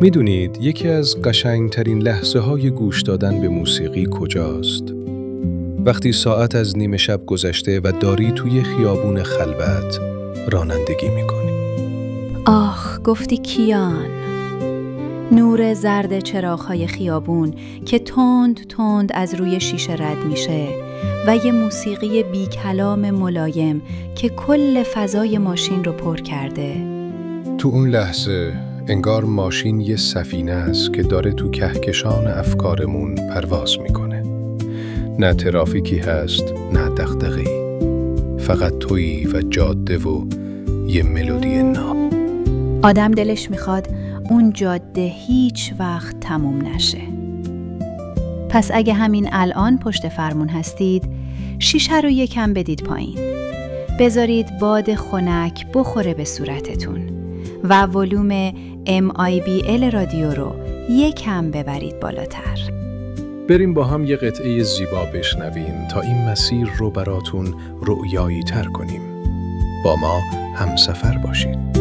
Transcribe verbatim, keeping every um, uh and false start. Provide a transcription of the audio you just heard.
میدونید یکی از قشنگترین لحظه های گوش دادن به موسیقی کجاست؟ وقتی ساعت از نیمه شب گذشته و داری توی خیابون خلوت رانندگی میکنی. آخ گفتی کیان، نور زرد چراغ‌های خیابون که تند تند از روی شیشه رد میشه و یه موسیقی بی کلام ملایم که کل فضای ماشین رو پر کرده. تو اون لحظه انگار ماشین یه سفینه است که داره تو کهکشان افکارمون پرواز میکنه. نه ترافیکی هست، نه دغدغه‌ای. فقط تویی و جاده و یه ملودی ناب. آدم دلش میخواد اون جاده هیچ وقت تموم نشه. پس اگه همین الان پشت فرمون هستید، شیشه رو یکم بدید پایین. بذارید باد خنک بخوره به صورتتون و ولوم ام آی بی ال رادیو رو یکم ببرید بالاتر. بریم با هم یه قطعه زیبا بشنویم تا این مسیر رو براتون رؤیایی تر کنیم. با ما همسفر باشید.